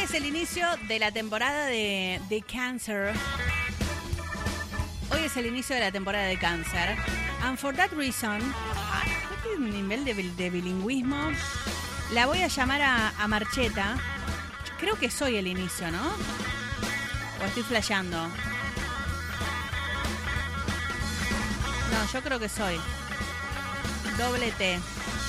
es el inicio de la temporada de Cáncer. Hoy es el inicio de la temporada de Cáncer. And for that reason, este es un nivel de bilingüismo. La voy a llamar a Marcheta. Creo que soy el inicio, ¿no? ¿O estoy flasheando? No, yo creo que soy. Doble T.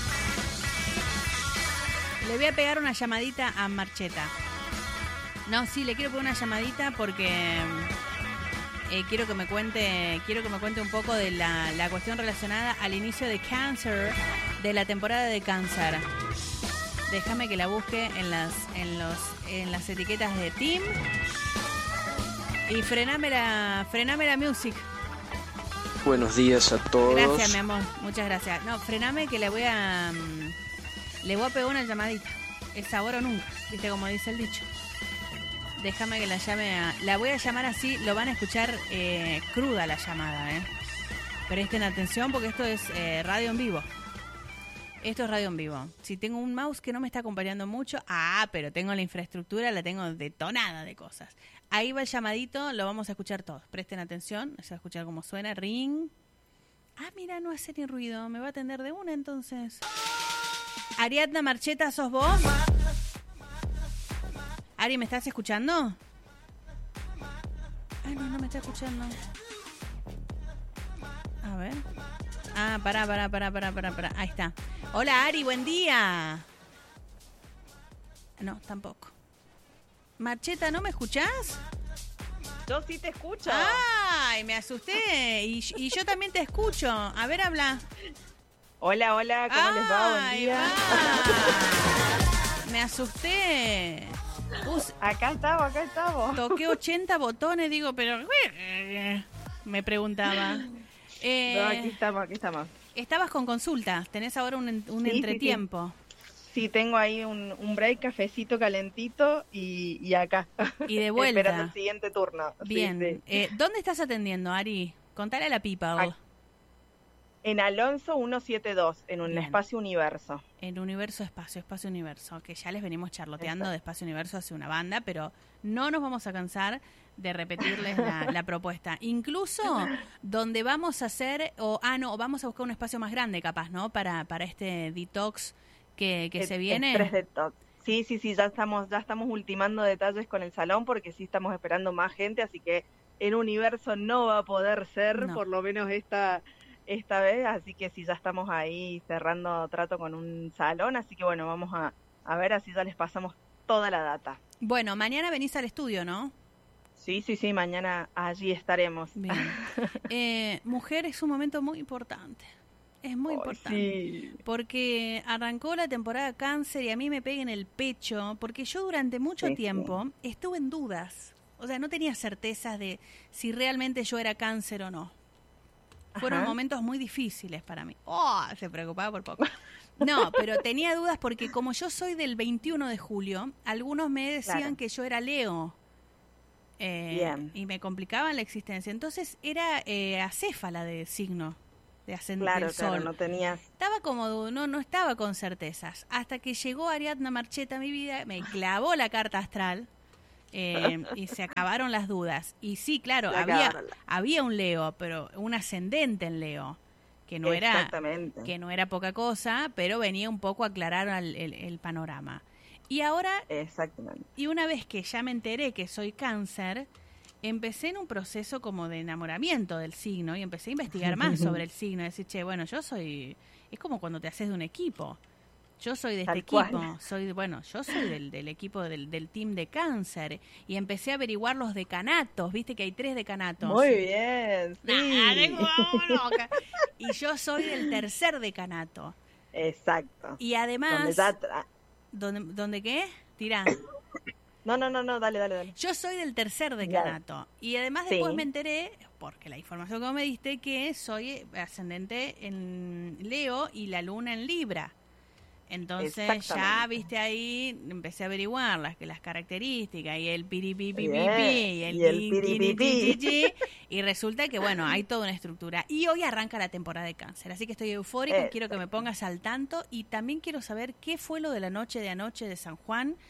Le voy a pegar una llamadita a Marcheta. No, sí, le quiero pegar una llamadita porque quiero que me cuente un poco de la cuestión relacionada al inicio de Cáncer, de la temporada de Cáncer. Déjame que la busque en las etiquetas de Team. Y frename la music. Buenos días a todos. Gracias, mi amor. Muchas gracias. No, frename que le voy a pegar una llamadita. Es ahora o nunca, viste como dice el dicho. Déjame que la llame la voy a llamar así, lo van a escuchar cruda la llamada, Presten atención porque esto es radio en vivo. Esto es radio en vivo. Si tengo un mouse que no me está acompañando mucho, pero tengo la infraestructura, la tengo detonada de cosas. Ahí va el llamadito, lo vamos a escuchar todos. Presten atención, se va a escuchar cómo suena, ring. Mira, no hace ni ruido, me va a atender de una entonces. Ariadna Marcheta, ¿sos vos? Ari, ¿me estás escuchando? No me está escuchando. A ver. Pará. Ahí está. Hola, Ari, buen día. No, tampoco. Marcheta, ¿no me escuchás? Yo sí te escucho. ¡Ay, me asusté! Y yo también te escucho. A ver, habla. Hola, ¿cómo les va? Buen día. Me asusté. Acá estamos. Toqué 80 botones, digo, pero... Me preguntaba. No, aquí estamos. Estabas con consultas, tenés ahora un entretiempo. Sí, tengo ahí un break, cafecito calentito y acá. Y de vuelta. Esperando el siguiente turno. Bien. Sí. ¿Dónde estás atendiendo, Ari? Contale a la people. En Alonso 172, en un Espacio Universo. En Universo Espacio Universo, que ya les venimos charloteando de Espacio Universo hace una banda, pero no nos vamos a cansar de repetirles la propuesta. Incluso donde vamos a hacer, vamos a buscar un espacio más grande capaz, ¿no? Para este detox que se viene. Express detox. Sí, ya estamos ultimando detalles con el salón porque sí estamos esperando más gente, así que en Universo no va a poder ser, por lo menos esta vez, así que sí, ya estamos ahí cerrando trato con un salón, así que bueno, vamos a ver, así ya les pasamos toda la data. Bueno, mañana venís al estudio, ¿no? Sí, mañana allí estaremos. Bien. Mujer, es un momento muy importante. Es muy importante. Sí. Porque arrancó la temporada Cáncer y a mí me pega en el pecho, porque yo durante mucho tiempo estuve en dudas. O sea, no tenía certezas de si realmente yo era cáncer o no. Fueron momentos muy difíciles para mí. Se preocupaba por poco. No, pero tenía dudas porque como yo soy del 21 de julio, algunos me decían que yo era Leo. Y me complicaban la existencia. Entonces era acéfala de signo, de ascendente del sol. Claro, no tenías. Estaba como, no estaba con certezas. Hasta que llegó Ariadna Marcheta a mi vida, me clavó la carta astral. Y se acabaron las dudas. Y sí, claro, había un Leo, pero un ascendente en Leo, que no era poca cosa, pero venía un poco a aclarar el panorama. Y ahora, y una vez que ya me enteré que soy cáncer, empecé en un proceso como de enamoramiento del signo y empecé a investigar más sobre el signo, decir, yo soy, es como cuando te haces de un equipo. Yo soy de este equipo, yo soy del equipo del team de Cáncer y empecé a averiguar los decanatos, viste que hay 3 decanatos. Muy bien, sí. Y yo soy del tercer decanato. Exacto. Y además, ¿Dónde qué? Tirá. No, dale. Yo soy del tercer decanato. Y además después me enteré, porque la información que me diste, que soy ascendente en Leo y la luna en Libra. Entonces ya, viste, ahí empecé a averiguar las características y el piripipipipi y el y resulta que, bueno, hay toda una estructura. Y hoy arranca la temporada de Cáncer, así que estoy eufórica, quiero que me pongas al tanto y también quiero saber qué fue lo de la noche de anoche de San Juan.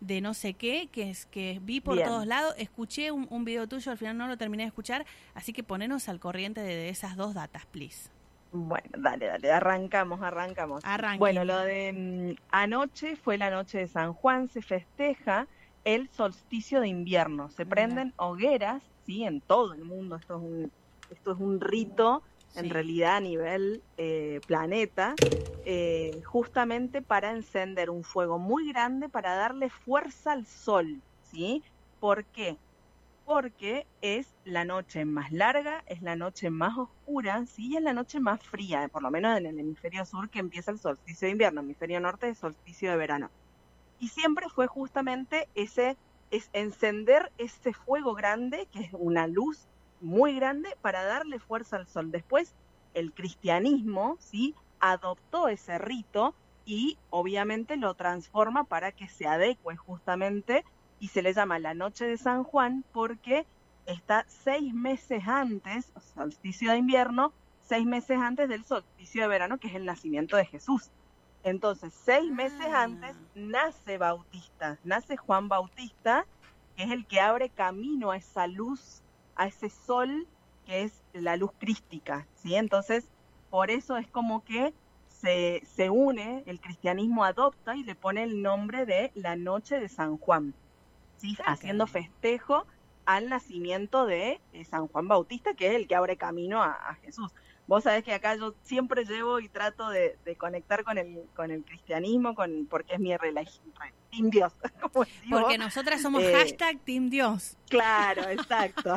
de no sé qué, que vi por todos lados. Escuché un video tuyo, al final no lo terminé de escuchar, así que ponenos al corriente de esas dos datas, please. Bueno, dale, arrancamos. Bueno, lo de anoche fue la noche de San Juan, se festeja el solsticio de invierno, se prenden hogueras, ¿sí? En todo el mundo, esto es un rito, en realidad a nivel planeta, justamente para encender un fuego muy grande para darle fuerza al sol, ¿sí? ¿Por qué? Porque es la noche más larga, es la noche más oscura, ¿sí? Y es la noche más fría, por lo menos en el hemisferio sur, que empieza el solsticio de invierno, hemisferio norte el solsticio de verano. Y siempre fue justamente es encender ese fuego grande, que es una luz muy grande, para darle fuerza al sol. Después el cristianismo, ¿sí?, adoptó ese rito y obviamente lo transforma para que se adecue justamente, y se le llama la noche de San Juan porque está 6 meses antes, solsticio de invierno, 6 meses antes del solsticio de verano, que es el nacimiento de Jesús. Entonces, 6 meses antes nace Juan Bautista, que es el que abre camino a esa luz, a ese sol, que es la luz crística, ¿sí? Entonces, por eso es como que se une, el cristianismo adopta y le pone el nombre de la noche de San Juan, ¿sí? Haciendo festejo al nacimiento de San Juan Bautista, que es el que abre camino a Jesús. Vos sabés que acá yo siempre llevo y trato de conectar con el cristianismo, porque es mi religión, Team Dios. Porque nosotras somos hashtag Team Dios. Claro, exacto.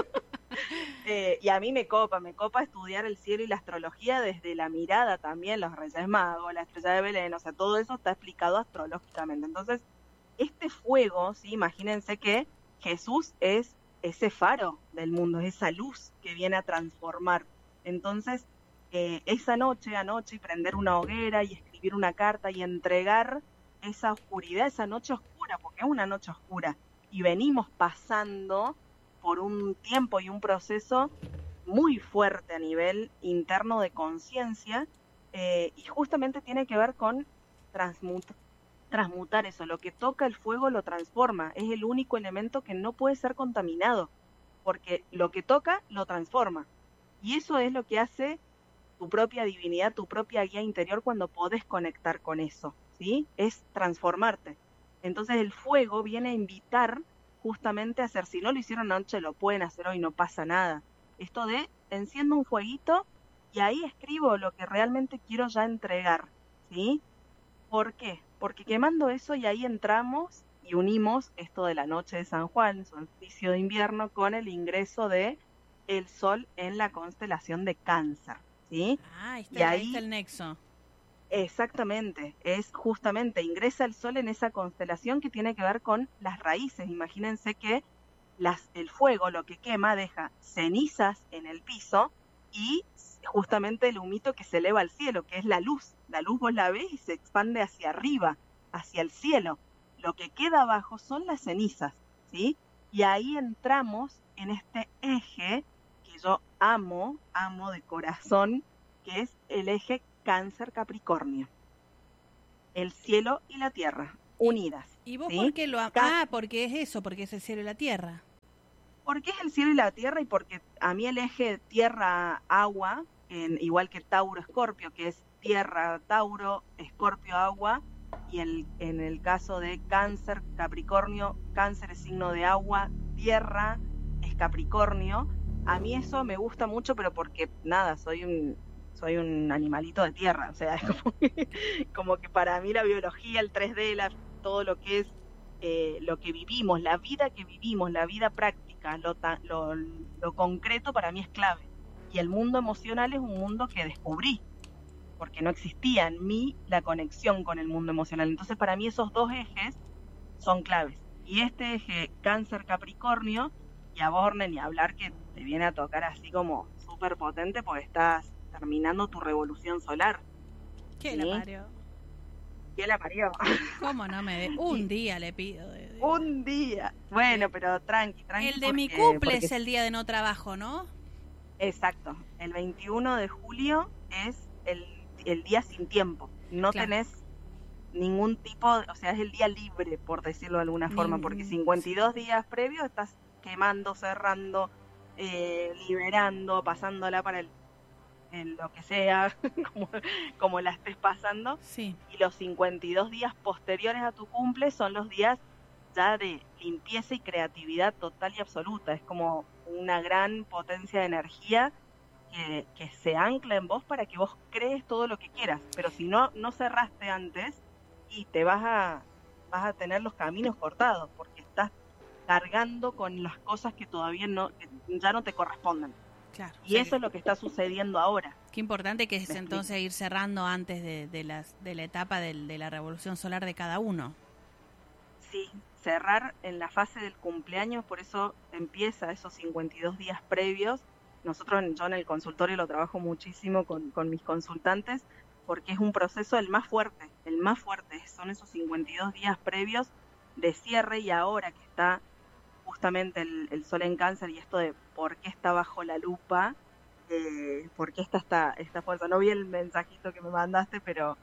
Y a mí me copa estudiar el cielo y la astrología desde la mirada también, los Reyes Magos, la estrella de Belén, o sea, todo eso está explicado astrológicamente. Entonces, este fuego, ¿sí? Imagínense que Jesús es ese faro del mundo, esa luz que viene a transformar. Entonces, esa noche, y prender una hoguera y escribir una carta y entregar esa oscuridad, esa noche oscura, porque es una noche oscura, y venimos pasando por un tiempo y un proceso muy fuerte a nivel interno de conciencia, y justamente tiene que ver con transmutar eso. Lo que toca el fuego lo transforma, es el único elemento que no puede ser contaminado, porque lo que toca lo transforma. Y eso es lo que hace tu propia divinidad, tu propia guía interior cuando podés conectar con eso, ¿sí? Es transformarte. Entonces el fuego viene a invitar justamente a hacer, si no lo hicieron anoche, lo pueden hacer hoy, no pasa nada. Esto de enciendo un fueguito y ahí escribo lo que realmente quiero ya entregar, ¿sí? ¿Por qué? Porque quemando eso y ahí entramos y unimos esto de la noche de San Juan, solsticio de invierno, con el ingreso de el sol en la constelación de Cáncer, ¿sí? Ahí está el nexo. Exactamente, es justamente, ingresa el sol en esa constelación que tiene que ver con las raíces. Imagínense que el fuego, lo que quema, deja cenizas en el piso y justamente el humito que se eleva al cielo, que es la luz. La luz vos la ves y se expande hacia arriba, hacia el cielo. Lo que queda abajo son las cenizas, ¿sí? Y ahí entramos en este eje que yo amo de corazón, que es el eje Cáncer-Capricornio. El cielo y la tierra, unidas. ¿Y vos ¿sí? por qué lo amas? Porque es eso, porque es el cielo y la tierra. Porque es el cielo y la tierra, y porque a mí el eje tierra-agua, igual que Tauro-Escorpio, que es tierra, Tauro, Escorpio, agua, y en el caso de Cáncer, Capricornio, Cáncer es signo de agua, tierra es Capricornio. A mí eso me gusta mucho, pero porque nada, soy un animalito de tierra, o sea, es como que para mí la biología, el 3D, todo lo que es lo que vivimos, la vida que vivimos, la vida práctica, lo concreto para mí es clave. Y el mundo emocional es un mundo que descubrí, porque no existía en mí la conexión con el mundo emocional. Entonces para mí esos dos ejes son claves. Y este eje Cáncer-Capricornio, y a vos, ni hablar, que te viene a tocar así como súper potente, porque estás terminando tu revolución solar. ¿Qué la parió? ¿Qué la parió? ¿Cómo no me dé? Un día le pido. Un día. Bueno, pero tranqui. El de mi cumple es el día de no trabajo, ¿no? Exacto. El 21 de julio es el día sin tiempo. No ningún tipo, o sea, es el día libre, por decirlo de alguna forma, porque 52 días previos estás quemando, cerrando, liberando, pasándola para lo que sea, como la estés pasando. Sí. Y los 52 días posteriores a tu cumple son los días ya de limpieza y creatividad total y absoluta. Es como una gran potencia de energía que se ancla en vos para que vos crees todo lo que quieras. Pero si no cerraste antes, y te vas a tener los caminos cortados, porque estás cargando con las cosas que todavía ya no te corresponden. Claro, y eso es lo que está sucediendo ahora. Qué importante que es entonces ir cerrando antes de la etapa de la revolución solar de cada uno. Sí, cerrar en la fase del cumpleaños, por eso empieza esos 52 días previos. Yo en el consultorio lo trabajo muchísimo con mis consultantes, porque es un proceso el más fuerte, son esos 52 días previos de cierre, y ahora que está justamente el sol en Cáncer y esto de por qué está bajo la lupa, por qué está esta fuerza. No vi el mensajito que me mandaste, pero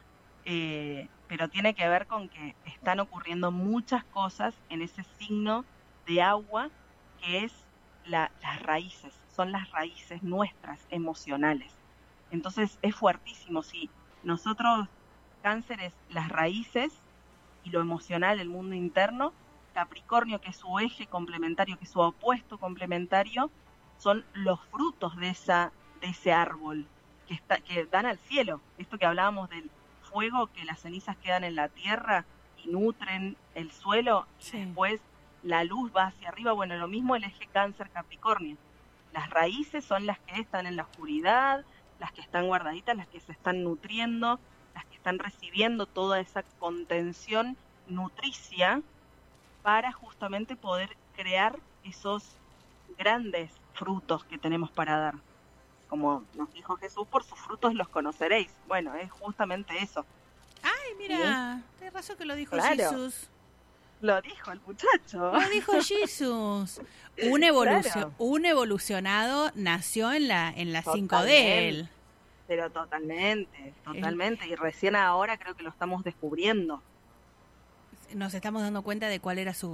tiene que ver con que están ocurriendo muchas cosas en ese signo de agua, que es las raíces, son las raíces nuestras emocionales. Entonces es fuertísimo. Si nosotros, Cáncer es las raíces y lo emocional, el mundo interno, Capricornio, que es su eje complementario, que es su opuesto complementario, son los frutos de ese árbol que dan al cielo. Esto que hablábamos del fuego, que las cenizas quedan en la tierra y nutren el suelo, sí. Y después la luz va hacia arriba. Bueno, lo mismo el eje Cáncer-Capricornio. Las raíces son las que están en la oscuridad, las que están guardaditas, las que se están nutriendo, las que están recibiendo toda esa contención nutricia para justamente poder crear esos grandes frutos que tenemos para dar. Como nos dijo Jesús, por sus frutos los conoceréis. Bueno, es justamente eso. Ay, mira, tenés razón que lo dijo Jesús. Lo dijo el muchacho. Lo dijo Jesús. Un evolucionado nació en la 5 de él. Pero totalmente. Y recién ahora creo que lo estamos descubriendo. Nos estamos dando cuenta de cuál era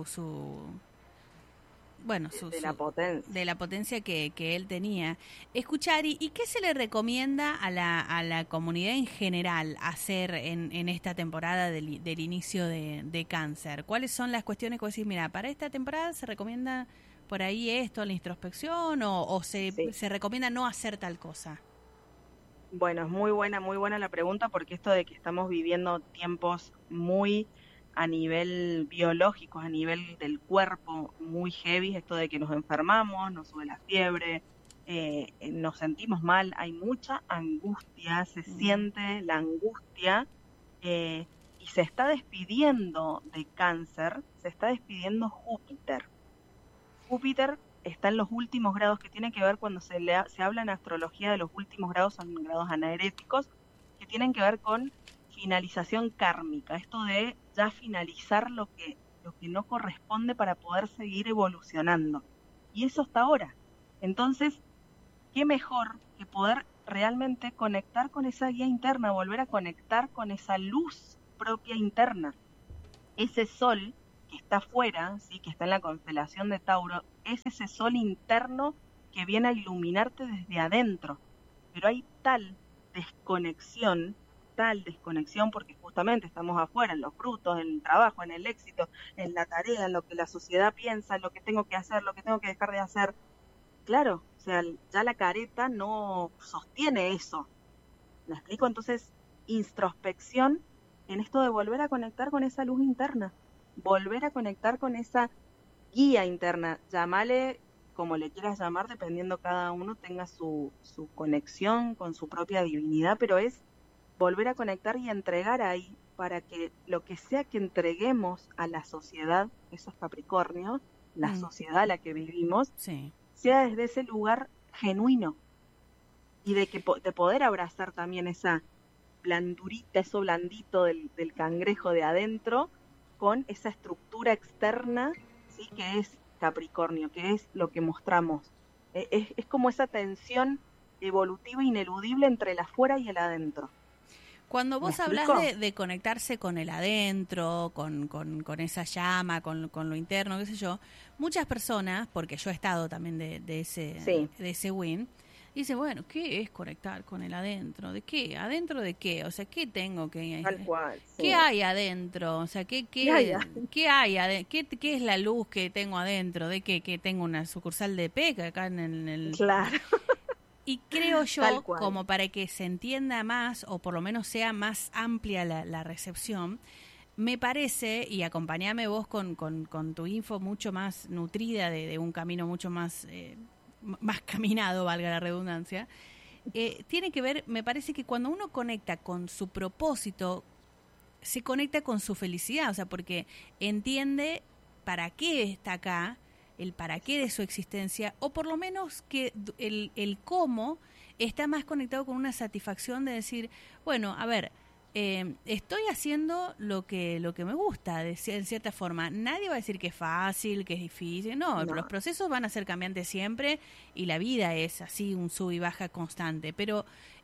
de la potencia que él tenía. Escuchar, ¿y qué se le recomienda a la comunidad en general hacer en esta temporada del inicio de Cáncer? ¿Cuáles son las cuestiones que vos decís, mira, para esta temporada se recomienda por ahí esto, la introspección, o se recomienda no hacer tal cosa? Bueno, es muy buena la pregunta, porque esto de que estamos viviendo tiempos muy a nivel biológico, a nivel del cuerpo, muy heavy, esto de que nos enfermamos, nos sube la fiebre, nos sentimos mal, hay mucha angustia, se siente la angustia, y se está despidiendo de Cáncer, se está despidiendo Júpiter. Júpiter está en los últimos grados, que tiene que ver cuando se habla en astrología de los últimos grados, son grados anaréticos, que tienen que ver con finalización kármica, esto de ya finalizar lo que no corresponde para poder seguir evolucionando. Y eso hasta ahora. Entonces, qué mejor que poder realmente conectar con esa guía interna, volver a conectar con esa luz propia interna. Ese sol que está afuera, ¿sí?, que está en la constelación de Tauro, es ese sol interno que viene a iluminarte desde adentro. Pero hay tal desconexión, porque justamente estamos afuera, en los frutos, en el trabajo, en el éxito, en la tarea, en lo que la sociedad piensa, en lo que tengo que hacer, lo que tengo que dejar de hacer. Claro, o sea, ya la careta no sostiene eso. ¿Me explico? Entonces, introspección en esto de volver a conectar con esa luz interna, volver a conectar con esa guía interna, llámale como le quieras llamar, dependiendo cada uno tenga su conexión con su propia divinidad, pero es volver a conectar y entregar ahí, para que lo que sea que entreguemos a la sociedad, eso es Capricornio, la sociedad a la que vivimos, sí, sea desde ese lugar genuino, y de poder abrazar también esa blandurita, eso blandito del cangrejo de adentro, con esa estructura externa, sí, que es Capricornio, que es lo que mostramos. Es como esa tensión evolutiva ineludible entre el afuera y el adentro. Cuando vos hablas de conectarse con el adentro, con esa llama, con lo interno, qué sé yo, muchas personas, porque yo he estado también de ese win, dicen, bueno, ¿qué es conectar con el adentro? ¿De qué? ¿Adentro de qué? O sea, ¿qué tengo que...? Tal cual. Sí. ¿Qué hay adentro? O sea, ¿qué es la luz que tengo adentro? ¿De qué? ¿Que tengo una sucursal de PEC acá en el...? Claro. Y creo yo, como para que se entienda más, o por lo menos sea más amplia la recepción, me parece, y acompáñame vos con tu info mucho más nutrida, de un camino mucho más caminado, valga la redundancia, tiene que ver, me parece que cuando uno conecta con su propósito, se conecta con su felicidad, o sea, porque entiende para qué está acá, el para qué de su existencia, o por lo menos que el cómo está más conectado con una satisfacción de decir, bueno, a ver, estoy haciendo lo que me gusta, en cierta forma. Nadie va a decir que es fácil, que es difícil, no. Los procesos van a ser cambiantes siempre y la vida es así, un sub y baja constante, pero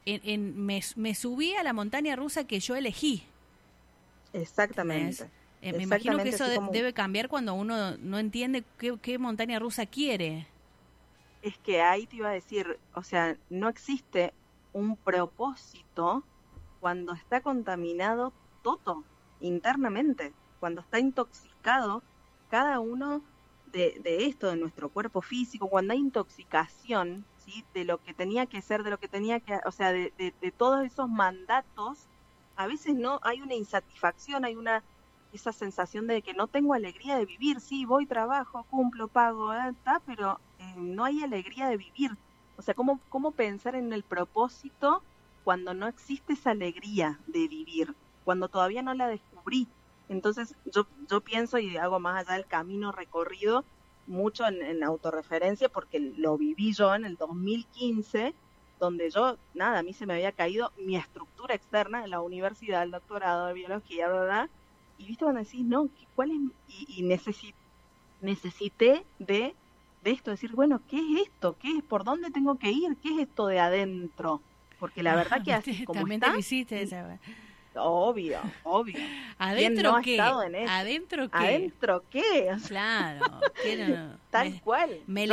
me subí a la montaña rusa que yo elegí. Exactamente. Me imagino que eso debe cambiar cuando uno no entiende qué montaña rusa quiere. Es que ahí te iba a decir, o sea, no existe un propósito cuando está contaminado todo internamente, cuando está intoxicado cada uno de esto, de nuestro cuerpo físico, cuando hay intoxicación, ¿sí? De lo que tenía que ser, de lo que tenía que, o sea, de todos esos mandatos, a veces no hay una insatisfacción, hay esa sensación de que no tengo alegría de vivir. Sí, voy, trabajo, cumplo, pago, pero no hay alegría de vivir. O sea, ¿cómo pensar en el propósito cuando no existe esa alegría de vivir? Cuando todavía no la descubrí. Entonces yo pienso y hago más allá del camino recorrido mucho en autorreferencia, porque lo viví yo en el 2015, donde a mí se me había caído mi estructura externa en la universidad, el doctorado de biología, ¿verdad? Y viste cuando decís, no, ¿cuál es? Y necesité de esto, decir, bueno, ¿qué es esto? ¿Qué es? ¿Por dónde tengo que ir? ¿Qué es esto de adentro? Porque la verdad que así como también está... te lo hiciste esa. Obvio. ¿Adentro no qué? ¿Adentro qué? ¿Adentro qué? O sea, claro. Tal cual. Me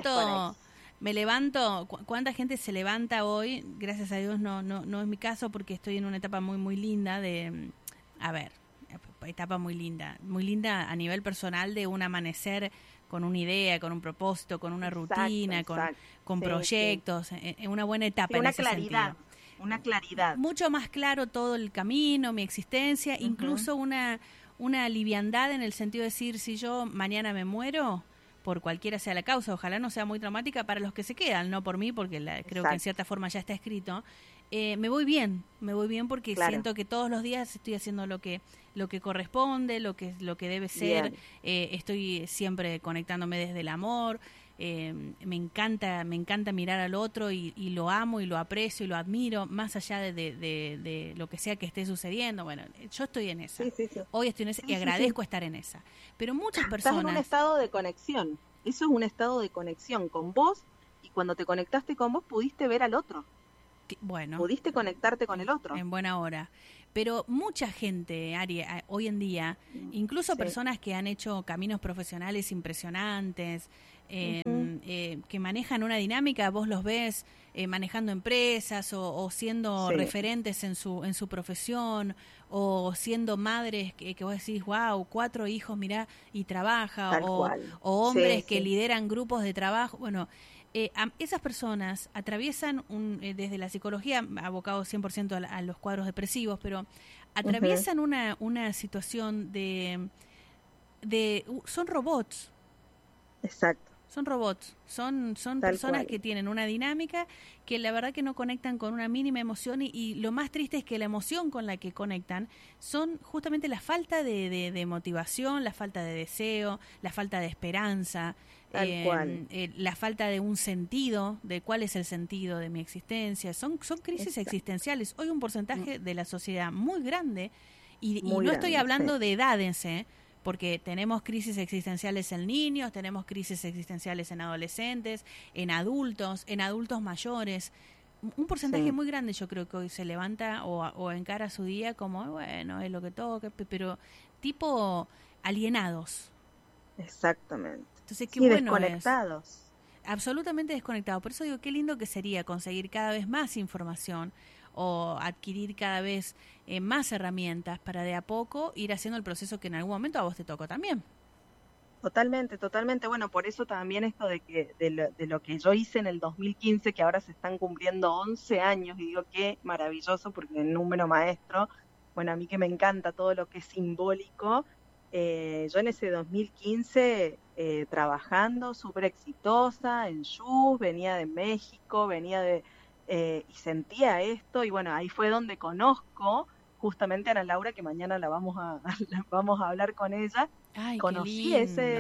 levanto, ¿cuánta gente se levanta hoy? Gracias a Dios no es mi caso, porque estoy en una etapa muy, muy linda etapa muy linda a nivel personal, de un amanecer con una idea, con un propósito, con una rutina, con proyectos, en una buena etapa, en ese sentido. Una claridad. Mucho más claro todo el camino, mi existencia, incluso una liviandad en el sentido de decir, si yo mañana me muero, por cualquiera sea la causa, ojalá no sea muy traumática para los que se quedan, no por mí, porque creo que en cierta forma ya está escrito, me voy bien porque siento que todos los días estoy haciendo lo que corresponde, lo que debe ser, estoy siempre conectándome desde el amor, me encanta mirar al otro y lo amo y lo aprecio y lo admiro, más allá de lo que sea que esté sucediendo. Bueno, yo estoy en esa. Sí. Hoy estoy en esa y agradezco estar en esa. Pero muchas personas... Estás en un estado de conexión. Eso es un estado de conexión con vos, y cuando te conectaste con vos pudiste ver al otro. Bueno. Pudiste conectarte con el otro. En buena hora. Pero mucha gente, Ari, hoy en día, incluso personas que han hecho caminos profesionales impresionantes, que manejan una dinámica, vos los ves manejando empresas o siendo referentes en su profesión, o siendo madres que vos decís, wow, 4 hijos, mirá, y trabaja, o hombres que lideran grupos de trabajo. Bueno, esas personas atraviesan, desde la psicología, abocado 100% a los cuadros depresivos, pero atraviesan una situación de son robots. Exacto. Son robots, son personas que tienen una dinámica que la verdad que no conectan con una mínima emoción, y lo más triste es que la emoción con la que conectan son justamente la falta de motivación, la falta de deseo, la falta de esperanza, la falta de un sentido, de cuál es el sentido de mi existencia. Son crisis existenciales. Hoy un porcentaje de la sociedad muy grande, y no estoy hablando de edades, porque tenemos crisis existenciales en niños, tenemos crisis existenciales en adolescentes, en adultos mayores. un porcentaje muy grande, yo creo que hoy se levanta o encara su día como, bueno, es lo que toca, pero tipo alienados. Exactamente. Entonces, qué bueno desconectados. Absolutamente desconectados. Por eso digo, qué lindo que sería conseguir cada vez más información o adquirir cada vez más herramientas para de a poco ir haciendo el proceso que en algún momento a vos te tocó también. Totalmente, totalmente. Bueno, por eso también esto de lo que yo hice en el 2015, que ahora se están cumpliendo 11 años, y digo qué maravilloso, porque el número maestro, bueno, a mí que me encanta todo lo que es simbólico, yo en ese 2015 trabajando, súper exitosa, en SHUS, venía de México, y sentía esto, y bueno, ahí fue donde conozco justamente a Ana Laura, que mañana la vamos a hablar con ella. Ay, conocí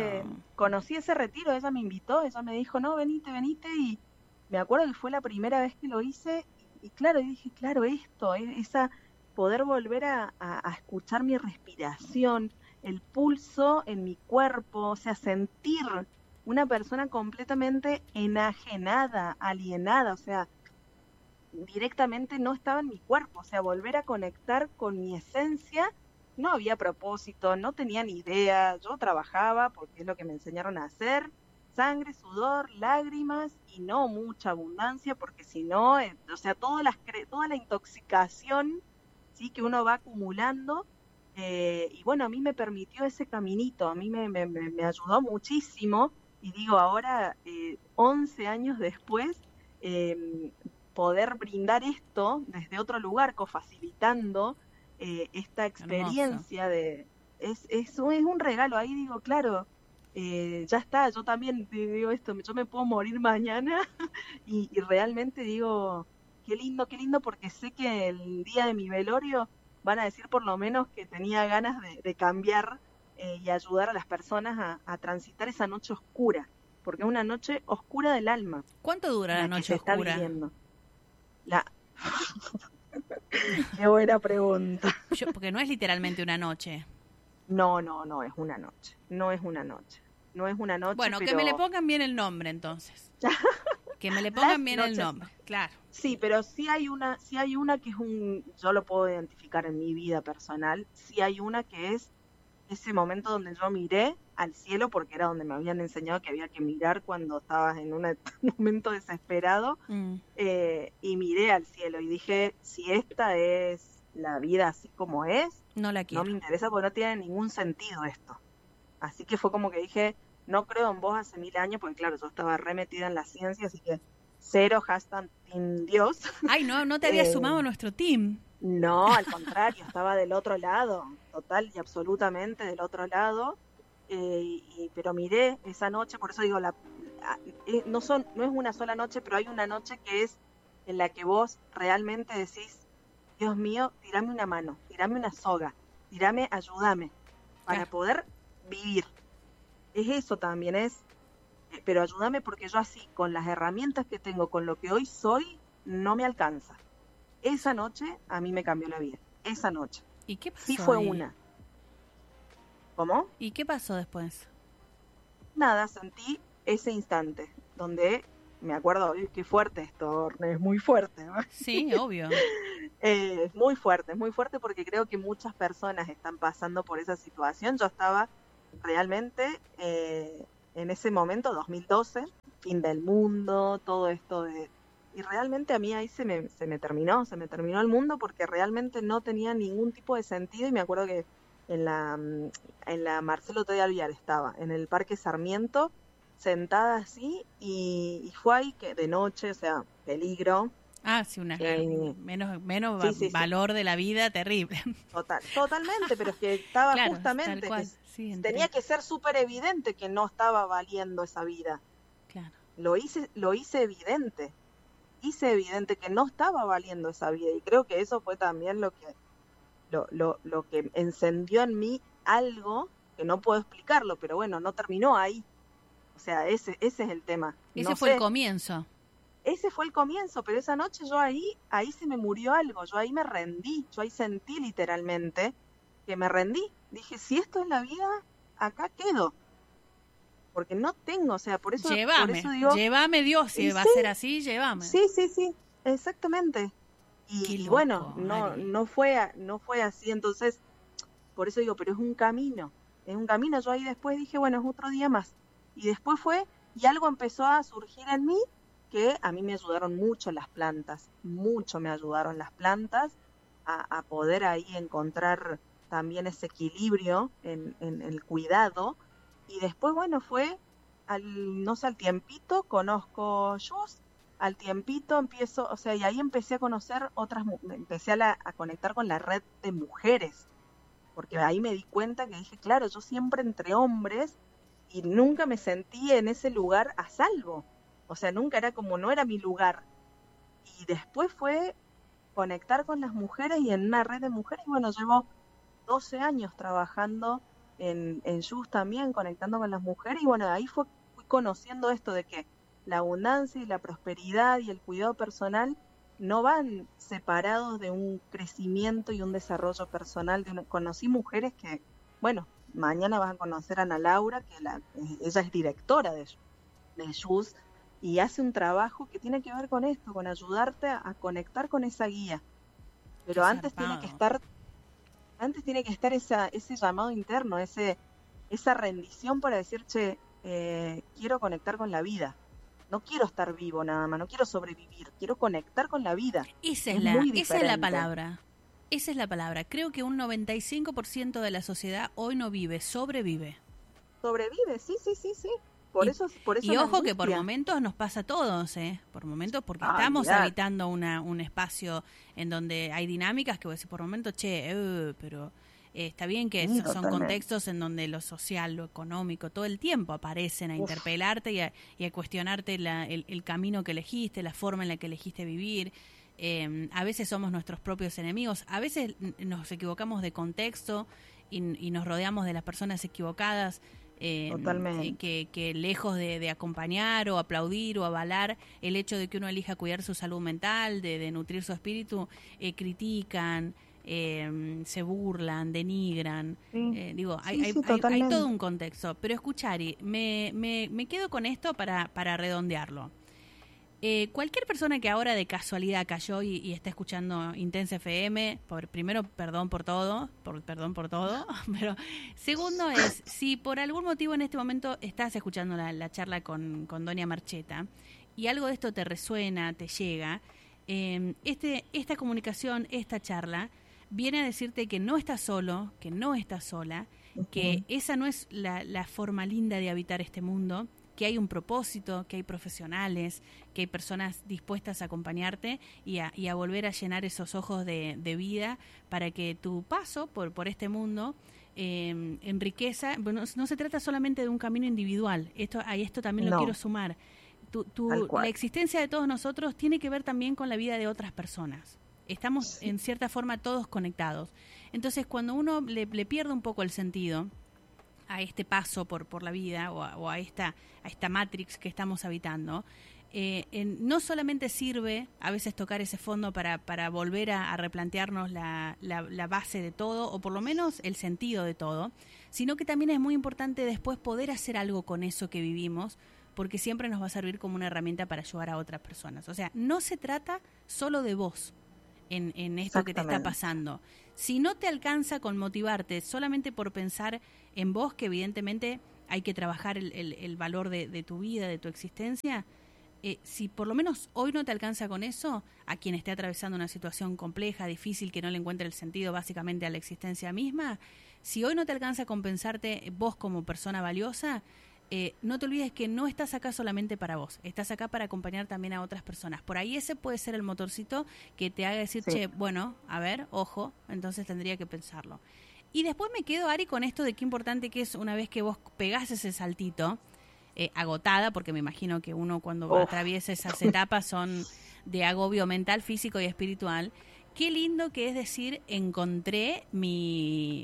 ese retiro, ella me invitó, ella me dijo, no, venite, y me acuerdo que fue la primera vez que lo hice, y claro, dije, claro, esto, poder volver a escuchar mi respiración, el pulso en mi cuerpo, o sea, sentir una persona completamente enajenada, alienada, o sea, directamente no estaba en mi cuerpo, o sea, volver a conectar con mi esencia. No había propósito, no tenía ni idea, yo trabajaba porque es lo que me enseñaron a hacer, sangre, sudor, lágrimas y no mucha abundancia, porque si no, o sea, toda la intoxicación, sí, que uno va acumulando, y bueno, a mí me permitió ese caminito, a mí me ayudó muchísimo, y digo, ahora, 11 años después, poder brindar esto desde otro lugar, cofacilitando esta experiencia. Es un regalo. Ahí digo, claro, ya está, yo también digo esto, yo me puedo morir mañana y realmente digo, qué lindo, porque sé que el día de mi velorio van a decir por lo menos que tenía ganas de cambiar y ayudar a las personas a transitar esa noche oscura, porque es una noche oscura del alma. ¿Cuánto dura la noche oscura? Está viviendo. Qué buena pregunta. Porque no es literalmente una noche. No, es una noche. No es una noche. Bueno, pero... que me le pongan bien el nombre entonces. Que me le pongan bien el nombre, claro. Sí, pero sí hay una que es yo lo puedo identificar en mi vida personal, sí hay una que es ese momento donde yo miré al cielo, porque era donde me habían enseñado que había que mirar cuando estabas en un momento desesperado, y miré al cielo y dije, si esta es la vida así como es, no la quiero. No me interesa porque no tiene ningún sentido esto. Así que fue como que dije, no creo en vos hace 1000 años, porque claro, yo estaba remetida en la ciencia, así que 0 hashtag Team Dios. Ay, no te había sumado a nuestro team. No, al contrario, estaba del otro lado, total y absolutamente del otro lado, pero miré esa noche, por eso digo, no es una sola noche, pero hay una noche que es en la que vos realmente decís, Dios mío, tirame una mano, tirame una soga, ayúdame, para poder vivir. Es eso también, pero ayúdame porque yo así, con las herramientas que tengo, con lo que hoy soy, no me alcanza. Esa noche a mí me cambió la vida, esa noche. ¿Y qué pasó? Sí fue ahí? una. ¿Cómo? ¿Y qué pasó después? Nada, sentí ese instante, donde me acuerdo, qué fuerte esto, es muy fuerte, ¿no? Sí, obvio. Es muy fuerte porque creo que muchas personas están pasando por esa situación. Yo estaba realmente en ese momento, 2012, fin del mundo, todo esto y realmente a mí ahí se me terminó el mundo, porque realmente no tenía ningún tipo de sentido. Y me acuerdo que en la Marcelo T. de Alvear estaba, en el Parque Sarmiento, sentada así, y fue ahí que de noche, o sea, peligro. Ah, sí, menos valor de la vida, terrible. Totalmente, pero es que estaba claro, justamente, sí, tenía que ser súper evidente que no estaba valiendo esa vida. Claro. Lo hice evidente. Hice evidente que no estaba valiendo esa vida, y creo que eso fue también lo que encendió en mí algo que no puedo explicarlo, pero bueno, no terminó ahí. O sea, ese es el tema. Ese fue el comienzo. Ese fue el comienzo, pero esa noche yo ahí se me murió algo, yo ahí me rendí, yo ahí sentí literalmente que me rendí. Dije, si esto es la vida, acá quedo. Porque no tengo, o sea, por eso digo... Llévame Dios, si va a ser así, llévame. Sí, Exactamente. Y bueno, no fue así, entonces, por eso digo, pero es un camino. Yo ahí después dije, bueno, es otro día más. Y después y algo empezó a surgir en mí, que a mí me ayudaron mucho las plantas, mucho me ayudaron las plantas a poder ahí encontrar también ese equilibrio en el cuidado. Y después, bueno, al tiempito conozco Just, al tiempito empiezo, o sea, y ahí empecé a conocer empecé a conectar con la red de mujeres, porque ahí me di cuenta que dije, claro, yo siempre entre hombres y nunca me sentí en ese lugar a salvo, o sea, nunca no era mi lugar. Y después fue conectar con las mujeres y en una red de mujeres, y bueno, llevo 12 años trabajando en Just también, conectando con las mujeres, y bueno, ahí fui conociendo esto de que la abundancia y la prosperidad y el cuidado personal no van separados de un crecimiento y un desarrollo personal. Conocí mujeres que, bueno, mañana vas a conocer a Ana Laura, que ella es directora de Just, y hace un trabajo que tiene que ver con esto, con ayudarte a conectar con esa guía. Pero antes tiene que estar ese llamado interno, esa rendición para decir, che, quiero conectar con la vida. No quiero estar vivo nada más, no quiero sobrevivir, quiero conectar con la vida. Esa es la palabra. Esa es la palabra. Creo que un 95% de la sociedad hoy no vive, sobrevive. Sobrevive, sí. Por eso y ojo que por momentos nos pasa a todos, por momentos, porque estamos habitando un espacio en donde hay dinámicas que vos decís por momentos, pero está bien que son contextos en donde lo social, lo económico, todo el tiempo aparecen a interpelarte y a cuestionarte el camino que elegiste, la forma en la que elegiste vivir. A veces somos nuestros propios enemigos, a veces nos equivocamos de contexto y nos rodeamos de las personas equivocadas. Que lejos de acompañar o aplaudir o avalar el hecho de que uno elija cuidar su salud mental, de nutrir su espíritu, critican, se burlan, denigran. Hay todo un contexto. Pero escuchar, me quedo con esto para redondearlo. Cualquier persona que ahora de casualidad cayó y está escuchando Intensa FM, primero, perdón por todo, pero segundo es, si por algún motivo en este momento estás escuchando la charla con Doña Marcheta y algo de esto te resuena, te llega, esta comunicación, esta charla, viene a decirte que no estás solo, que no estás sola, que esa no es la forma linda de habitar este mundo, que hay un propósito, que hay profesionales, que hay personas dispuestas a acompañarte y a volver a llenar esos ojos de vida para que tu paso por este mundo enriqueza. Bueno, no se trata solamente de un camino individual, esto también lo quiero sumar. La existencia de todos nosotros tiene que ver también con la vida de otras personas. Estamos en cierta forma todos conectados. Entonces, cuando uno le pierde un poco el sentido a este paso por la vida o a esta matrix que estamos habitando, no solamente sirve a veces tocar ese fondo para volver a replantearnos la base de todo, o por lo menos el sentido de todo, sino que también es muy importante después poder hacer algo con eso que vivimos, porque siempre nos va a servir como una herramienta para ayudar a otras personas. O sea, no se trata solo de vos en esto que te está pasando. Si no te alcanza con motivarte solamente por pensar en vos, que evidentemente hay que trabajar el valor de tu vida, de tu existencia, si por lo menos hoy no te alcanza con eso, a quien esté atravesando una situación compleja, difícil, que no le encuentre el sentido básicamente a la existencia misma, si hoy no te alcanza con pensarte vos como persona valiosa, no te olvides que no estás acá solamente para vos, estás acá para acompañar también a otras personas. Por ahí ese puede ser el motorcito que te haga decir, che, bueno, a ver, ojo, entonces tendría que pensarlo. Y después me quedo, Ari, con esto de qué importante que es una vez que vos pegás ese saltito, agotada, porque me imagino que uno cuando atraviesa esas etapas son de agobio mental, físico y espiritual. Qué lindo que es decir, encontré mi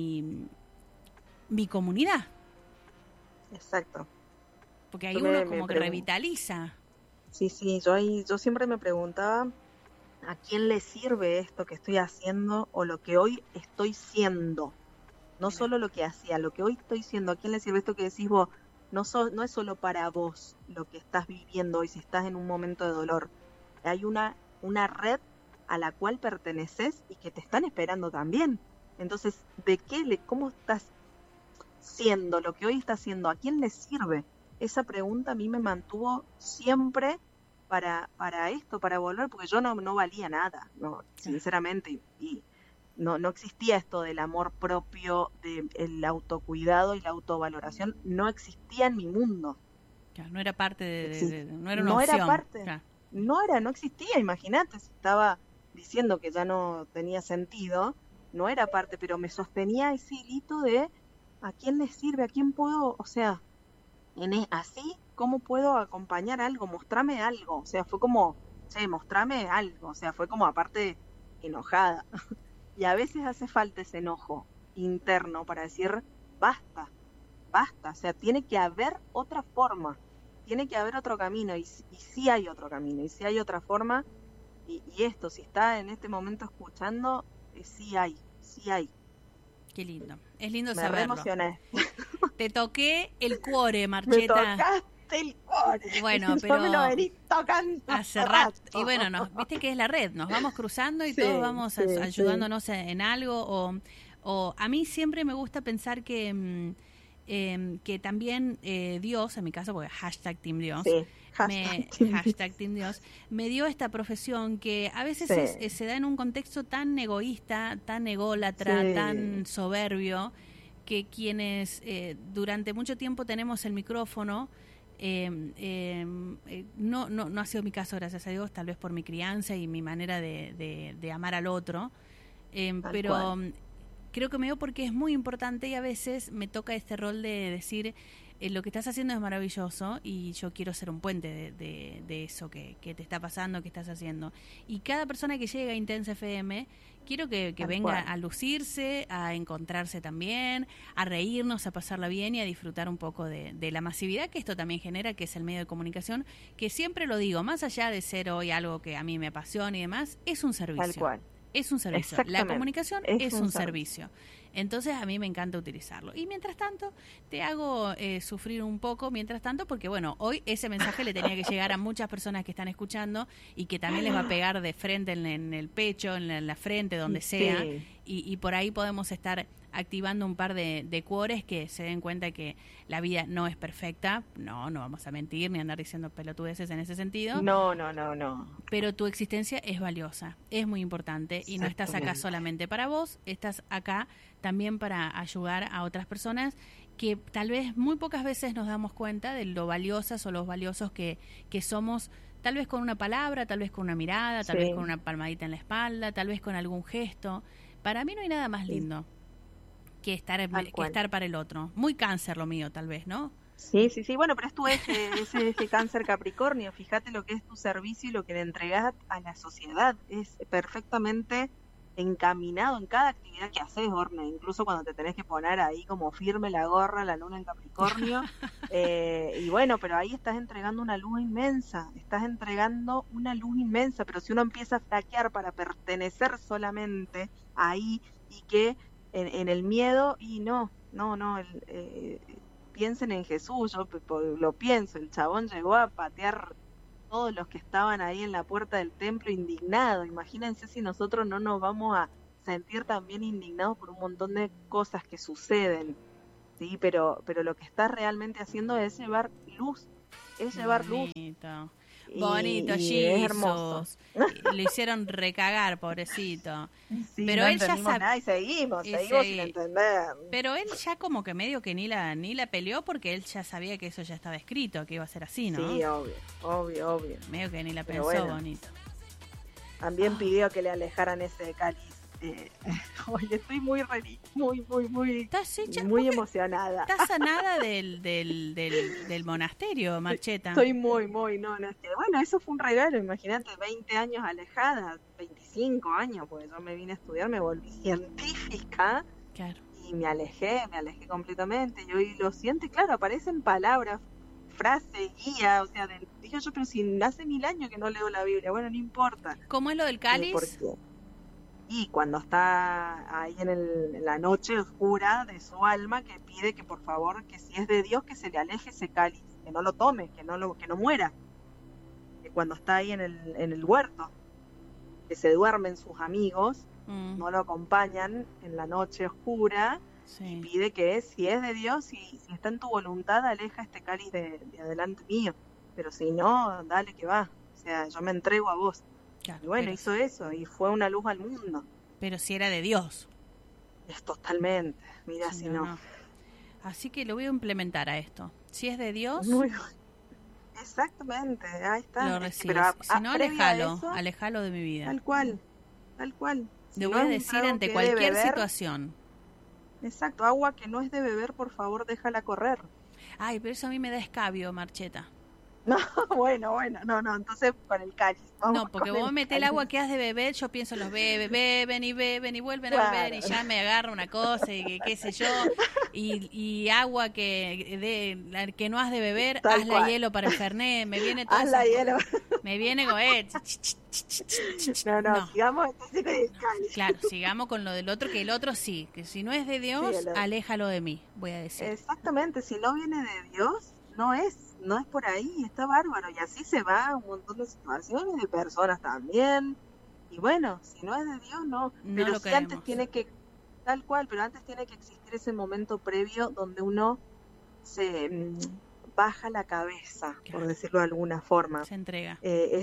comunidad. Exacto. Porque ahí uno como que revitaliza. Sí, yo siempre me preguntaba a quién le sirve esto que estoy haciendo o lo que hoy estoy siendo. No solo lo que hacía, lo que hoy estoy siendo. ¿A quién le sirve esto que decís vos? No es solo para vos lo que estás viviendo hoy, si estás en un momento de dolor. Hay una una red a la cual perteneces y que te están esperando también. Entonces, ¿cómo estás siendo lo que hoy estás haciendo? ¿A quién le sirve? Esa pregunta a mí me mantuvo siempre para esto, para volver, porque yo no valía nada, no, sinceramente, y no existía esto del amor propio, del autocuidado y la autovaloración, no existía en mi mundo. Claro, no era parte no era una opción. Era parte, claro. no existía, imagínate, si estaba diciendo que ya no tenía sentido, no era parte, pero me sostenía ese hilito de ¿a quién le sirve? ¿A quién puedo? O sea, así, ¿cómo puedo acompañar algo? Mostrame algo. O sea, fue como, mostrame algo. O sea, fue como aparte enojada. Y a veces hace falta ese enojo interno para decir, basta. O sea, tiene que haber otra forma. Tiene que haber otro camino. Y sí hay otro camino. Y sí hay otra forma. Y esto, si está en este momento escuchando, sí hay. Qué lindo. Es lindo me saberlo. Me emocioné. Te toqué el cuore, Marcheta. Me tocaste el cuore. Bueno, pero... Yo me lo venís tocando hace rato. Y bueno, viste que es la red. Nos vamos cruzando y todos vamos ayudándonos en algo. O a mí siempre me gusta pensar que también Dios, en mi caso, porque hashtag Team Dios, hashtag Team Dios, me dio esta profesión que a veces se da en un contexto tan egoísta, tan ególatra, tan soberbio, que quienes durante mucho tiempo tenemos el micrófono, no ha sido mi caso, gracias a Dios, tal vez por mi crianza y mi manera de amar al otro, pero creo que me dio porque es muy importante y a veces me toca este rol de decir, lo que estás haciendo es maravilloso y yo quiero ser un puente de eso que te está pasando, que estás haciendo. Y cada persona que llega a Intensa FM, quiero que venga a lucirse, a encontrarse también, a reírnos, a pasarla bien y a disfrutar un poco de la masividad que esto también genera, que es el medio de comunicación, que siempre lo digo, más allá de ser hoy algo que a mí me apasiona y demás, es un servicio. Tal cual. Es un servicio. La comunicación es un servicio. Entonces a mí me encanta utilizarlo. Y mientras tanto, te hago sufrir un poco, porque bueno, hoy ese mensaje le tenía que llegar a muchas personas que están escuchando y que también les va a pegar de frente en el pecho, en la frente, donde sea. Y por ahí podemos estar activando un par de cuores que se den cuenta que la vida no es perfecta. No vamos a mentir ni andar diciendo pelotudeces en ese sentido. No. Pero tu existencia es valiosa, es muy importante y no estás acá solamente para vos, estás acá también para ayudar a otras personas que tal vez muy pocas veces nos damos cuenta de lo valiosas o los valiosos que somos, tal vez con una palabra, tal vez con una mirada, tal vez con una palmadita en la espalda, tal vez con algún gesto. Para mí no hay nada más lindo que estar para el otro. Muy cáncer lo mío, tal vez, ¿no? Sí. Bueno, pero es tu ese cáncer Capricornio. Fíjate lo que es tu servicio y lo que le entregas a la sociedad. Es perfectamente encaminado en cada actividad que haces, Orne. Incluso cuando te tenés que poner ahí como firme la gorra, la luna en Capricornio. Y bueno, pero ahí estás entregando una luz inmensa. Pero si uno empieza a flaquear para pertenecer solamente ahí y que en el miedo, y no, piensen en Jesús, yo lo pienso, el chabón llegó a patear todos los que estaban ahí en la puerta del templo indignados. Imagínense si nosotros no nos vamos a sentir también indignados por un montón de cosas que suceden, sí, pero lo que estás realmente haciendo es llevar luz, Bonito, y es hermoso. Lo hicieron recagar, pobrecito. Sí, pero no él ya sabe nada y seguimos sin entender. Pero él ya como que medio que ni la peleó porque él ya sabía que eso ya estaba escrito, que iba a ser así, ¿no? Sí, obvio. Medio que ni la pensó, bueno, bonito. También pidió que le alejaran ese cáliz. Hoy estoy muy emocionada. Estás sanada del monasterio, Marcheta. Estoy muy, no, es que, bueno, eso fue un regalo, imagínate, 20 años alejada, 25 años, porque yo me vine a estudiar, me volví científica. Claro. Y me alejé completamente, y hoy lo siento, y claro, aparecen palabras, frases, guía, o sea, dije yo, pero si hace 1000 años que no leo la Biblia, bueno, no importa. ¿Cómo es lo del cáliz? Y cuando está ahí en la noche oscura de su alma, que pide que por favor, que si es de Dios, que se le aleje ese cáliz, que no lo tome, que no muera, que cuando está ahí en el huerto, que se duermen sus amigos, no lo acompañan en la noche oscura, y pide que si es de Dios y si está en tu voluntad, aleja este cáliz de adelante mío, pero si no, dale que va, o sea, yo me entrego a vos. Claro, y bueno, hizo eso y fue una luz al mundo. Pero si era de Dios. Es totalmente, mira, si no. Así que lo voy a implementar a esto. Si es de Dios... Exactamente, ahí está. Lo recibes. Pero si no, alejalo de mi vida. Tal cual. Le voy a decir ante cualquier situación. Exacto, agua que no es de beber, por favor, déjala correr. Ay, pero eso a mí me da escabio, Marcheta. No, bueno, no, entonces con el cáliz. No, porque vos metés el agua que has de beber, yo pienso los beben y vuelven a beber y ya me agarra una cosa y qué sé yo, y agua que no has de beber, hazla hielo para el Fernet, me viene todo hazla hielo. Me viene con No, sigamos entonces con el cáliz. Claro, sigamos con lo del otro, que el otro sí, que si no es de Dios, aléjalo de mí, voy a decir. Exactamente, si no viene de Dios, no es por ahí, está bárbaro, y así se va un montón de situaciones, de personas también, y bueno, si no es de Dios, no pero sí antes tiene que, tal cual, pero antes tiene que existir ese momento previo donde uno se baja la cabeza, claro, por decirlo de alguna forma. Se entrega.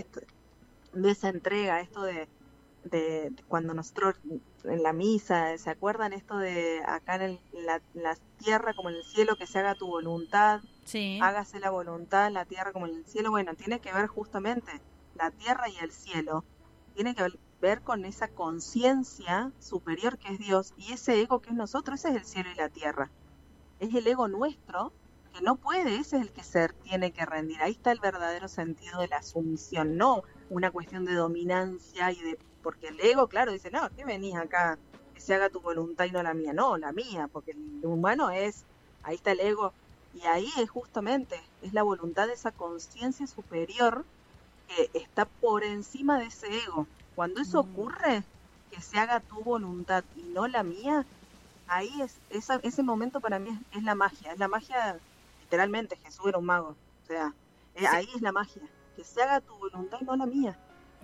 Se entrega, esto de cuando nosotros en la misa, ¿se acuerdan esto de acá en la tierra como en el cielo, que se haga tu voluntad? Sí. Hágase la voluntad en la tierra como en el cielo. Bueno, tiene que ver justamente la tierra y el cielo, tiene que ver con esa conciencia superior que es Dios, y ese ego que es nosotros, ese es el cielo y la tierra. Es el ego nuestro que no puede, ese es el que se tiene que rendir. Ahí está el verdadero sentido de la sumisión, no una cuestión de dominancia porque el ego, claro, dice, no, ¿qué venís acá? Que se haga tu voluntad y no la mía. No, la mía, porque el humano ahí está el ego, y ahí es justamente, es la voluntad de esa conciencia superior que está por encima de ese ego. Cuando eso ocurre, que se haga tu voluntad y no la mía, ahí ese momento para mí es la magia, literalmente, Jesús era un mago, o sea, ahí es la magia, que se haga tu voluntad y no la mía.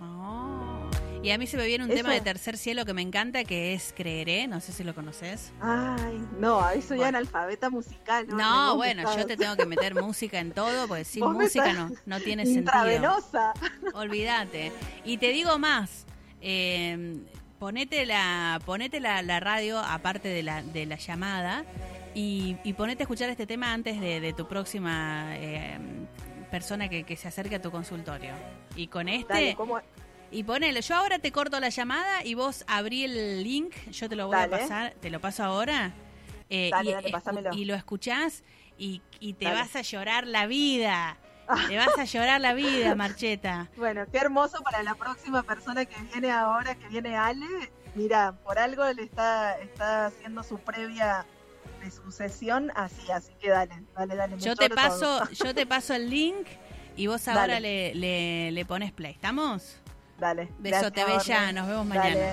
Y a mí se me viene un tema de Tercer Cielo que me encanta, que es Creeré, no sé si lo conoces. Ay, no, ahí soy analfabeta musical. No, bueno, yo te tengo que meter música en todo, porque sin música no tiene sentido. Intravenosa. Olvídate. Y te digo más, ponete la radio, aparte de la llamada, y ponete a escuchar este tema antes de tu próxima persona que se acerque a tu consultorio. Y con Dale, y ponelo, yo ahora te corto la llamada y vos abrí el link, yo te lo voy a pasar, te lo paso ahora, dale, pásamelo. Y lo escuchás y te vas a llorar la vida, te vas a llorar la vida, Marcheta. Bueno, qué hermoso para la próxima persona que viene ahora, que viene Ale, mira, por algo le está haciendo su previa de sucesión así que dale. Yo te paso el link y vos ahora le pones play, ¿estamos? Dale. Besote bella, nos vemos mañana. Dale.